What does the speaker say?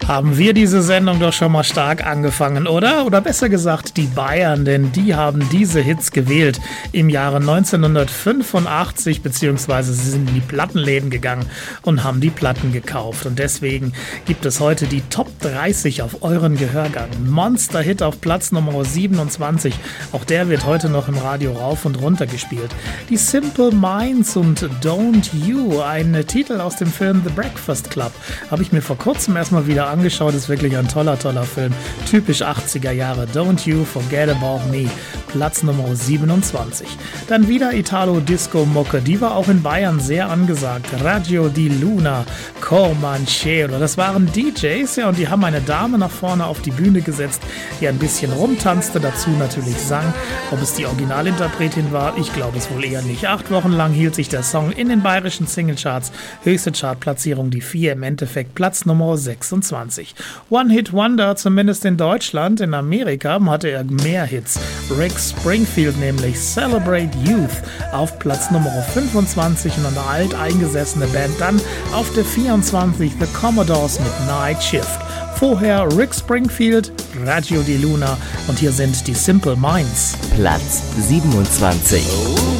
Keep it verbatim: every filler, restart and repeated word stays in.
Haben wir diese Sendung doch schon mal stark angefangen, oder? Oder besser gesagt, die Bayern, denn die haben diese Hits gewählt im Jahre neunzehnhundertfünfundachtzig, beziehungsweise sie sind in die Plattenläden gegangen und haben die Platten gekauft. Und deswegen gibt es heute die Top dreißig auf euren Gehörgang. Monster-Hit auf Platz Nummer siebenundzwanzig, auch der wird heute noch im Radio rauf und runter gespielt. Die Simple Minds und Don't You, ein Titel aus dem Film The Breakfast Club, habe ich mir vor kurzem erstmal wieder angeschaut, ist wirklich ein toller, toller Film. Typisch achtziger Jahre. Don't You Forget About Me. Platz Nummer siebenundzwanzig. Dann wieder Italo-Disco-Mucke. Die war auch in Bayern sehr angesagt. Radio di Luna, Comanchero. Das waren D Js, ja, und die haben eine Dame nach vorne auf die Bühne gesetzt, die ein bisschen rumtanzte, dazu natürlich sang. Ob es die Originalinterpretin war, ich glaube es wohl eher nicht. Acht Wochen lang hielt sich der Song in den bayerischen Singlecharts. Höchste Chartplatzierung die vier, im Endeffekt Platz Nummer sechsundzwanzig. One-Hit-Wonder, zumindest in Deutschland. In Amerika hatte er mehr Hits. Rick Springfield nämlich, Celebrate Youth auf Platz Nummer fünfundzwanzig und eine alteingesessene Band dann auf der vierundzwanzig, The Commodores mit Night Shift. Vorher Rick Springfield, Radio di Luna und hier sind die Simple Minds. Platz siebenundzwanzig.